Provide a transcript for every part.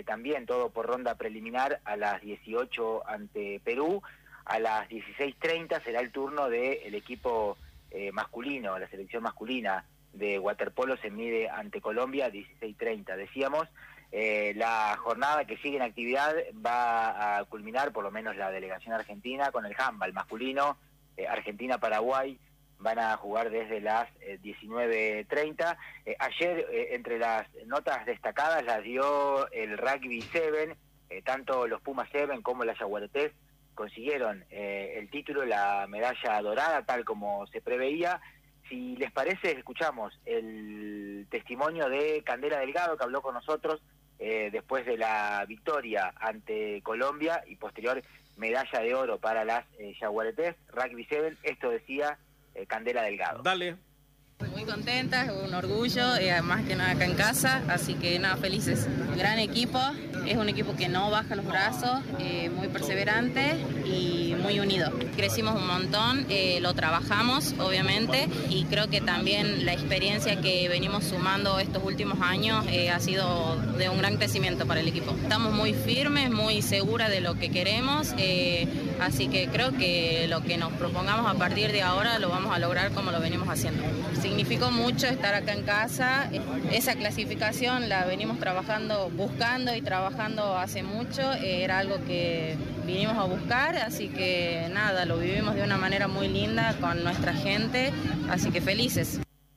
también todo por ronda preliminar a las 18 ante Perú. A las 16:30 será el turno del equipo masculino, la selección masculina de waterpolo se mide ante Colombia, 16:30 decíamos. La jornada que sigue en actividad va a culminar, por lo menos la delegación argentina, con el handball masculino. Argentina-Paraguay van a jugar desde las 19:30. Ayer, entre las notas destacadas, las dio el Rugby 7, tanto los Pumas 7 como las Yaguaretés consiguieron el título, la medalla dorada, tal como se preveía. Si les parece, escuchamos el testimonio de Candela Delgado, que habló con nosotros después de la victoria ante Colombia y posterior medalla de oro para las Yaguaretés, Rugby 7. Esto decía Candela Delgado. Dale. Muy contenta, es un orgullo, más que nada acá en casa, así que nada, felices. Gran equipo, es un equipo que no baja los brazos, muy perseverante y muy unido. Crecimos un montón, lo trabajamos obviamente y creo que también la experiencia que venimos sumando estos últimos años ha sido de un gran crecimiento para el equipo. Estamos muy firmes, muy seguras de lo que queremos, así que creo que lo que nos propongamos a partir de ahora lo vamos a lograr como lo venimos haciendo. Significó mucho estar acá en casa, esa clasificación la venimos trabajando, buscando y trabajando hace mucho, era algo que vinimos a buscar, así que nada, lo vivimos de una manera muy linda con nuestra gente, así que felices.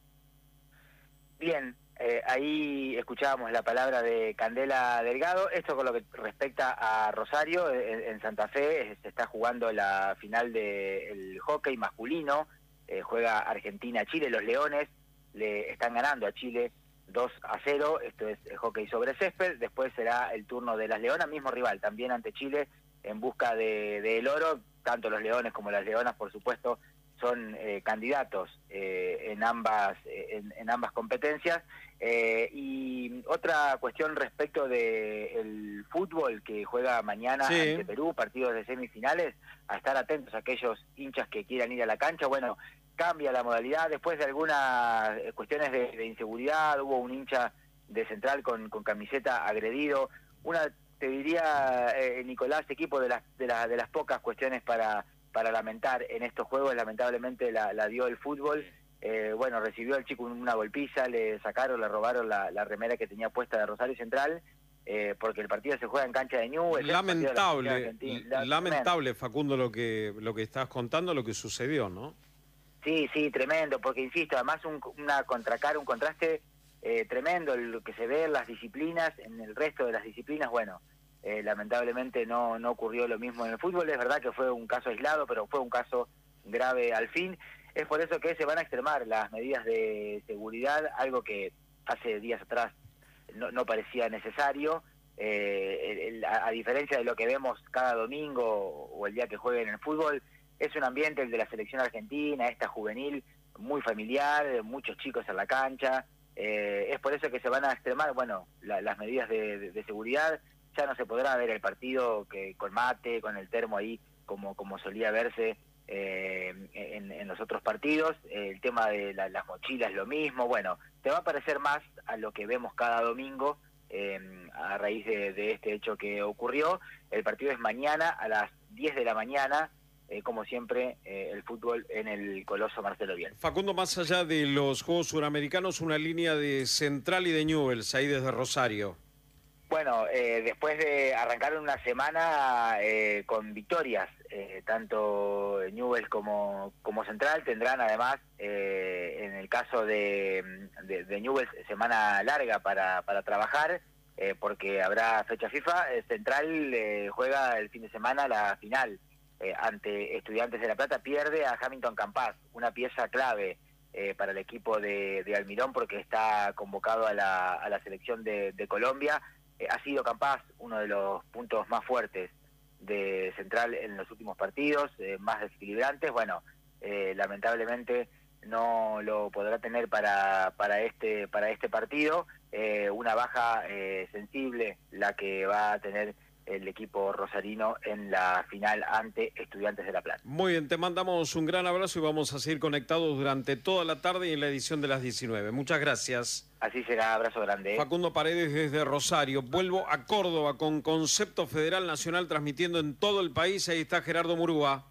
Bien, ahí escuchábamos la palabra de Candela Delgado. Esto con lo que respecta a Rosario, en Santa Fe se está jugando la final del hockey masculino. Juega Argentina-Chile, los Leones le están ganando a Chile 2-0, esto es hockey sobre césped. Después será el turno de las Leonas, mismo rival, también ante Chile, en busca del oro. Tanto los Leones como las Leonas, por supuesto, son candidatos en ambas competencias. Y otra cuestión respecto del fútbol que juega mañana ante Perú, partidos de semifinales, a estar atentos a aquellos hinchas que quieran ir a la cancha. Bueno, cambia la modalidad después de algunas cuestiones de inseguridad. Hubo un hincha de Central con camiseta agredido. Te diría, Nicolás, equipo de las pocas cuestiones para lamentar en estos juegos. Lamentablemente la dio el fútbol. Bueno, recibió el chico una golpiza, le robaron la remera que tenía puesta de Rosario Central, porque el partido se juega en cancha de Newell's. Lamentable, Facundo, lo que estás contando, lo que sucedió, ¿no? Sí, tremendo, porque insisto, además un contraste tremendo, lo que se ve en las disciplinas, en el resto de las disciplinas. Bueno, lamentablemente no ocurrió lo mismo en el fútbol. Es verdad que fue un caso aislado, pero fue un caso grave al fin. Es por eso que se van a extremar las medidas de seguridad, algo que hace días atrás no parecía necesario. A diferencia de lo que vemos cada domingo o el día que jueguen en el fútbol, es un ambiente, el de la selección argentina, esta juvenil, muy familiar, muchos chicos en la cancha. Es por eso que se van a extremar, bueno, las medidas de seguridad. Ya no se podrá ver el partido con mate, con el termo ahí, como solía verse en los otros partidos. El tema de las mochilas, lo mismo. Bueno, te va a parecer más a lo que vemos cada domingo a raíz de este hecho que ocurrió. El partido es mañana a las 10 de la mañana. Como siempre, el fútbol en el Coloso Marcelo Bielsa. Facundo, más allá de los Juegos Suramericanos, una línea de Central y de Newell's, ahí desde Rosario. Bueno, después de arrancar una semana con victorias, tanto Newell's como Central tendrán además, en el caso de Newell's, semana larga para trabajar, porque habrá fecha FIFA. Central juega el fin de semana la final ante Estudiantes de La Plata. Pierde a Hamilton Campas, una pieza clave para el equipo de Almirón, porque está convocado a la selección de Colombia. Ha sido Campas uno de los puntos más fuertes de Central en los últimos partidos, más desequilibrantes. Bueno, lamentablemente no lo podrá tener para este partido. Una baja sensible la que va a tener el equipo rosarino en la final ante Estudiantes de La Plata. Muy bien, te mandamos un gran abrazo y vamos a seguir conectados durante toda la tarde y en la edición de las 19. Muchas gracias. Así será, abrazo grande. Facundo Paredes desde Rosario. Vuelvo a Córdoba con Concepto Federal Nacional transmitiendo en todo el país. Ahí está Gerardo Murúa.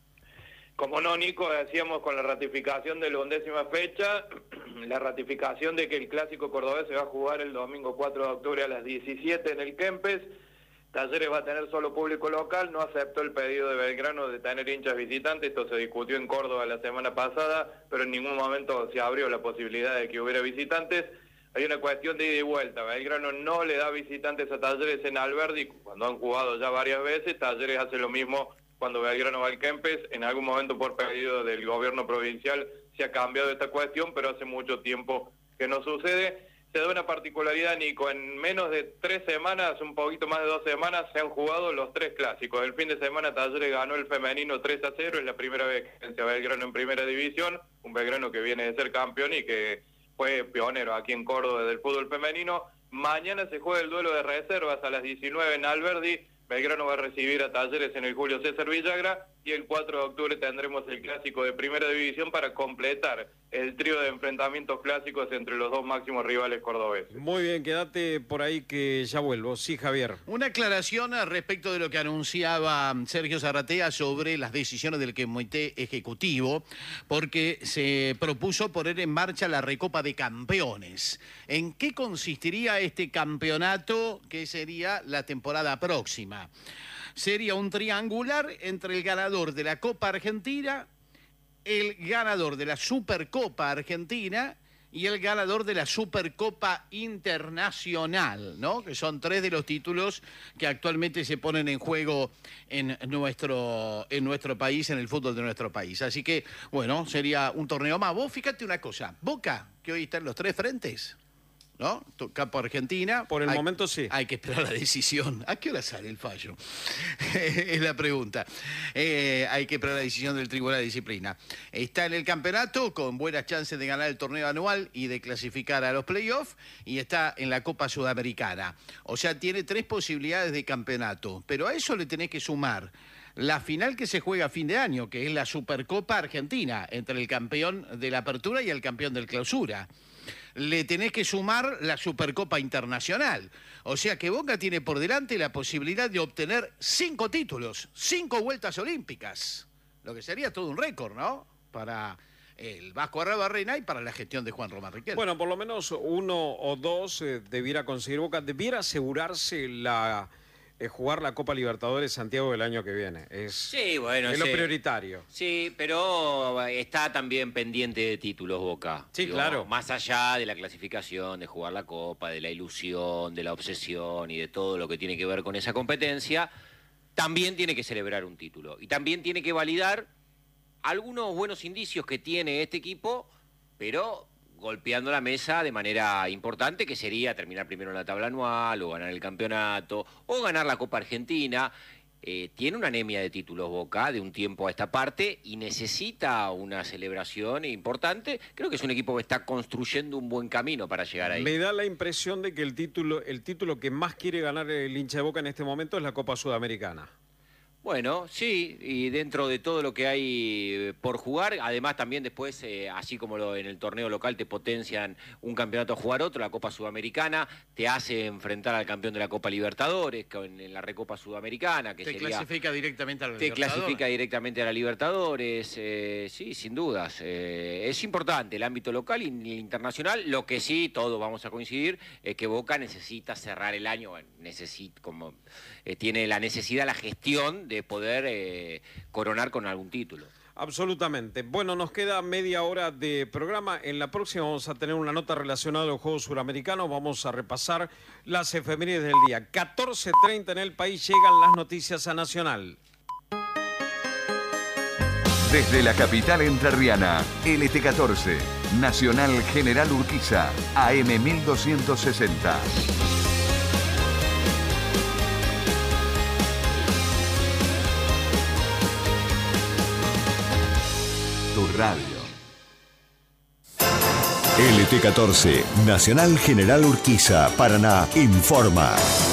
Como no, Nico, decíamos con la ratificación de la 11ª fecha, la ratificación de que el Clásico Cordobés se va a jugar el domingo 4 de octubre a las 17 en el Kempes. Talleres va a tener solo público local, no aceptó el pedido de Belgrano de tener hinchas visitantes, esto se discutió en Córdoba la semana pasada, pero en ningún momento se abrió la posibilidad de que hubiera visitantes. Hay una cuestión de ida y vuelta, Belgrano no le da visitantes a Talleres en Alberdi, cuando han jugado ya varias veces, Talleres hace lo mismo cuando Belgrano va al Kempes. En algún momento por pedido del gobierno provincial se ha cambiado esta cuestión, pero hace mucho tiempo que no sucede. Se da una particularidad, Nico, en menos de 3 semanas, un poquito más de 2 semanas, se han jugado los 3 clásicos. El fin de semana Talleres ganó el femenino 3-0, es la primera vez que vence a Belgrano en primera división, un Belgrano que viene de ser campeón y que fue pionero aquí en Córdoba del fútbol femenino. Mañana se juega el duelo de reservas a las 19 en Alberdi. Belgrano va a recibir a Talleres en el Julio César Villagra y el 4 de octubre tendremos el clásico de primera división para completar el trío de enfrentamientos clásicos entre los dos máximos rivales cordobeses. Muy bien, quédate por ahí que ya vuelvo. Sí, Javier. Una aclaración respecto de lo que anunciaba Sergio Zarratea sobre las decisiones del Comité Ejecutivo, porque se propuso poner en marcha la Recopa de Campeones. ¿En qué consistiría este campeonato que sería la temporada próxima? Sería un triangular entre el ganador de la Copa Argentina, el ganador de la Supercopa Argentina y el ganador de la Supercopa Internacional, ¿no? Que son 3 de los títulos que actualmente se ponen en juego en nuestro país, en el fútbol de nuestro país. Así que, bueno, sería un torneo más. Vos fíjate una cosa, Boca, que hoy está en los 3 frentes, ¿no? Capo Argentina. Por el momento sí. Hay que esperar la decisión. ¿A qué hora sale el fallo? Es la pregunta. Hay que esperar la decisión del Tribunal de Disciplina. Está en el campeonato con buenas chances de ganar el torneo anual y de clasificar a los playoffs, y está en la Copa Sudamericana. O sea, tiene 3 posibilidades de campeonato. Pero a eso le tenés que sumar la final que se juega a fin de año, que es la Supercopa Argentina, entre el campeón de la Apertura y el campeón del Clausura. Le tenés que sumar la Supercopa Internacional. O sea que Boca tiene por delante la posibilidad de obtener 5 títulos, 5 vueltas olímpicas. Lo que sería todo un récord, ¿no? Para el Vasco Arrabarrena y para la gestión de Juan Román Riquelme. Bueno, por lo menos 1 o 2 debiera conseguir Boca. Debiera asegurarse jugar la Copa Libertadores Santiago del año que viene. Sí, bueno, es lo prioritario. Sí, pero está también pendiente de títulos Boca. Sí, claro. Más allá de la clasificación, de jugar la Copa, de la ilusión, de la obsesión y de todo lo que tiene que ver con esa competencia, también tiene que celebrar un título. Y también tiene que validar algunos buenos indicios que tiene este equipo, pero golpeando la mesa de manera importante, que sería terminar primero en la tabla anual, o ganar el campeonato, o ganar la Copa Argentina. Tiene una anemia de títulos Boca de un tiempo a esta parte y necesita una celebración importante. Creo que es un equipo que está construyendo un buen camino para llegar ahí. Me da la impresión de que el título que más quiere ganar el hincha de Boca en este momento es la Copa Sudamericana. Bueno, sí, y dentro de todo lo que hay por jugar, además también después, así como en el torneo local te potencian un campeonato a jugar otro, la Copa Sudamericana te hace enfrentar al campeón de la Copa Libertadores en la Recopa Sudamericana, que te clasifica directamente a la Libertadores. Te clasifica directamente a la Libertadores, sí, sin dudas. Es importante el ámbito local y el internacional. Lo que sí, todos vamos a coincidir, es que Boca necesita cerrar el año, tiene la necesidad, la gestión de poder coronar con algún título. Absolutamente. Bueno, nos queda media hora de programa. En la próxima vamos a tener una nota relacionada a los Juegos Suramericanos. Vamos a repasar las efemérides del día. 14:30 en el país llegan las noticias a Nacional. Desde la capital entrerriana, LT14, Nacional General Urquiza, AM 1260. Tu radio. LT14, Nacional General Urquiza, Paraná, informa.